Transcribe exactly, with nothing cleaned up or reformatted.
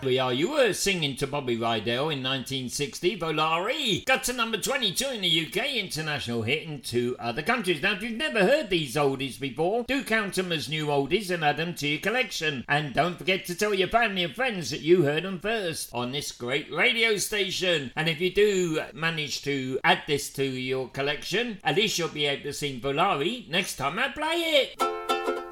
We Are You Were singing to Bobby Rydell in nineteen sixty. Volare got to number twenty-two in the U K, international hit in two other countries. Now, if you've never heard these oldies before, do count them as new oldies and add them to your collection. And don't forget to tell your family and friends that you heard them first on this great radio station. And if you do manage to add this to your collection, at least you'll be able to sing Volare next time I play it.